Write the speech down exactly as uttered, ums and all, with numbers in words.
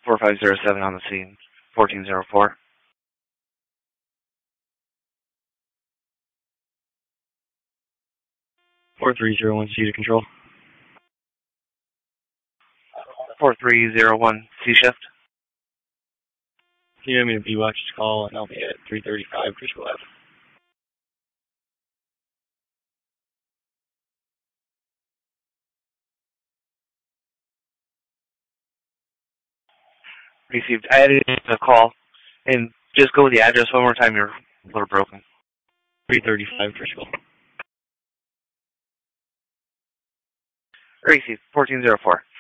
four five zero seven on the scene, fourteen zero four. four three zero one C to control. four three zero one C shift. Can you have me to B-Watch's call, and I'll be at three thirty-five, Crystal F. Received. I added a call, and just go with the address one more time. You're a little broken. three thirty-five, Crystal. Received. fourteen zero four.